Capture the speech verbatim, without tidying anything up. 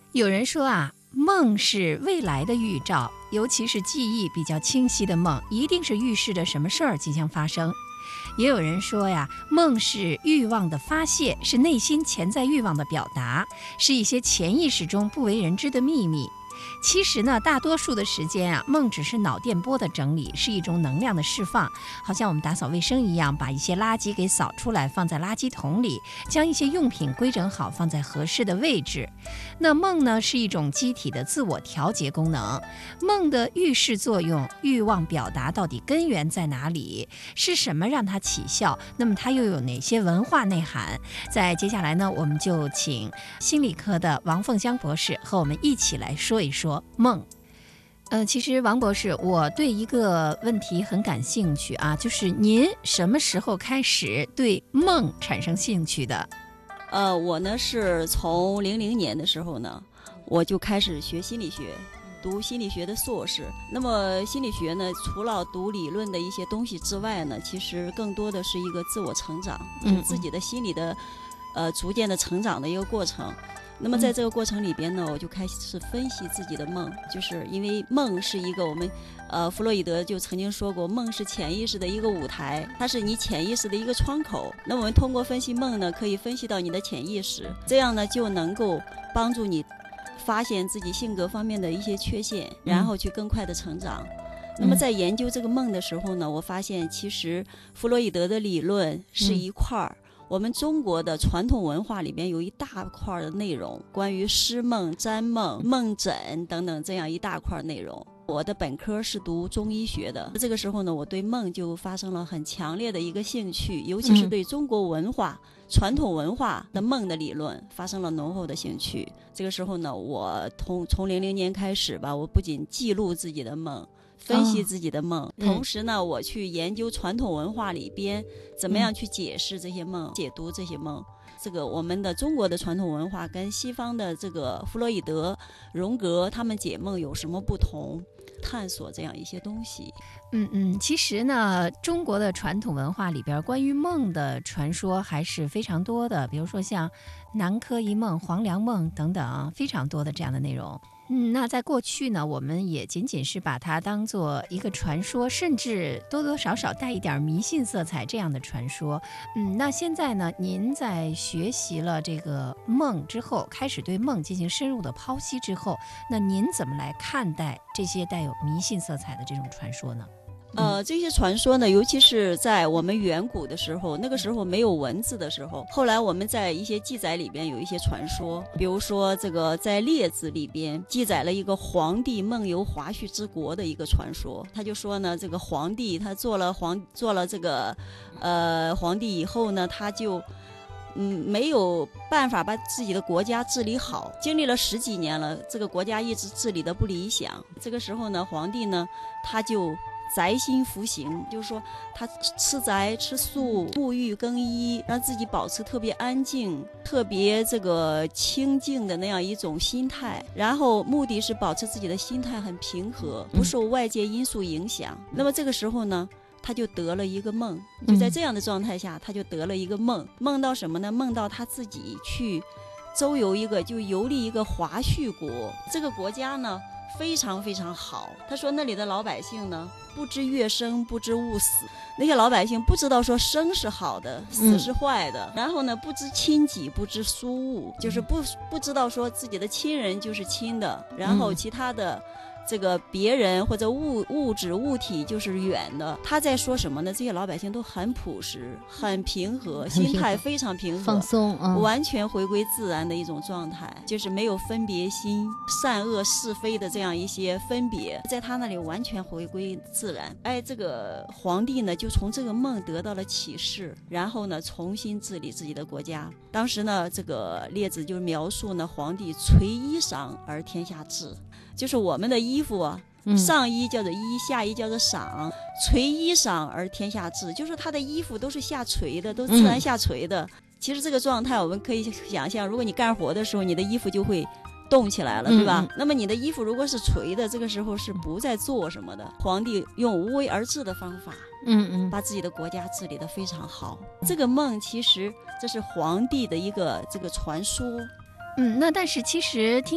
有人说啊，梦是未来的预兆，尤其是记忆比较清晰的梦，一定是预示着什么事儿即将发生。也有人说呀，梦是欲望的发泄，是内心潜在欲望的表达，是一些潜意识中不为人知的秘密。其实呢，大多数的时间啊，梦只是脑电波的整理，是一种能量的释放，好像我们打扫卫生一样，把一些垃圾给扫出来，放在垃圾桶里，将一些用品规整好，放在合适的位置。那梦呢，是一种机体的自我调节功能。梦的预示作用，欲望表达到底根源在哪里？是什么让它起效？那么它又有哪些文化内涵？在接下来呢，我们就请心理科的王凤香博士和我们一起来说一说梦。呃，其实王博士，我对一个问题很感兴趣啊，就是您什么时候开始对梦产生兴趣的？ 呃，我呢是从零零年的时候呢，我就开始学心理学，读心理学的硕士。那么心理学呢，除了读理论的一些东西之外呢，其实更多的是一个自我成长，就是自己的心理的呃逐渐的成长的一个过程。那么在这个过程里边呢，我就开始分析自己的梦，就是因为梦是一个我们，呃，弗洛伊德就曾经说过，梦是潜意识的一个舞台，它是你潜意识的一个窗口。那我们通过分析梦呢，可以分析到你的潜意识，这样呢就能够帮助你发现自己性格方面的一些缺陷，然后去更快的成长。嗯、那么在研究这个梦的时候呢，我发现其实弗洛伊德的理论是一块儿。嗯我们中国的传统文化里边有一大块的内容，关于诗梦、占梦、梦诊等等这样一大块内容。我的本科是读中医学的，这个时候呢，我对梦就发生了很强烈的一个兴趣，尤其是对中国文化、嗯、传统文化的梦的理论发生了浓厚的兴趣。这个时候呢，我从从零零年开始吧，我不仅记录自己的梦。分析自己的梦、哦、同时呢、嗯、我去研究传统文化里边怎么样去解释这些梦、嗯、解读这些梦。这个我们的中国的传统文化跟西方的这个弗洛伊德、荣格他们解梦有什么不同，探索这样一些东西。 嗯嗯，其实呢，中国的传统文化里边关于梦的传说还是非常多的，比如说像南柯一梦、黄粱梦等等，非常多的这样的内容。嗯，那在过去呢，我们也仅仅是把它当做一个传说，甚至多多少少带一点迷信色彩这样的传说。嗯，那现在呢，您在学习了这个梦之后，开始对梦进行深入的剖析之后，那您怎么来看待这些带有迷信色彩的这种传说呢？ 呃，这些传说呢，尤其是在我们远古的时候，那个时候没有文字的时候，后来我们在一些记载里边有一些传说，比如说这个在《列子》里边记载了一个皇帝梦游华胥之国的一个传说。他就说呢，这个皇帝他做了皇做了这个呃皇帝以后呢，他就嗯没有办法把自己的国家治理好，经历了十几年了，这个国家一直治理的不理想。这个时候呢，皇帝呢他就宅心服刑，就是说他吃宅吃素，沐浴更衣，让自己保持特别安静、特别这个清静的那样一种心态，然后目的是保持自己的心态很平和，不受外界因素影响。那么这个时候呢，他就得了一个梦，就在这样的状态下，他就得了一个梦，梦到什么呢？梦到他自己去周游一个，就游历一个华胥国，这个国家呢非常非常好。他说那里的老百姓呢，不知乐生，不知物死。那些老百姓不知道说生是好的，死是坏的、嗯、然后呢不知亲己，不知疏物，就是不不知道说自己的亲人就是亲的，然后其他的这个别人或者物物质物体就是远的。他在说什么呢？这些老百姓都很朴实，很平和，心态非常平和， 放松、嗯、 完全回归自然的一种状态，就是没有分别心、善恶是非的这样一些分别，在他那里完全回归自然。哎，这个皇帝呢就从这个梦得到了启示，然后呢重新治理自己的国家。当时呢这个列子就描述呢，皇帝垂衣裳而天下治，就是我们的衣服啊，上衣叫做衣，下衣叫做裳，垂衣裳而天下治，就是他的衣服都是下垂的，都自然下垂的、嗯、其实这个状态我们可以想象，如果你干活的时候，你的衣服就会动起来了，对吧、嗯、那么你的衣服如果是垂的，这个时候是不在做什么的。皇帝用无为而治的方法，嗯嗯，把自己的国家治理得非常好。这个梦其实这是皇帝的一个这个传说。 嗯，那但是其实听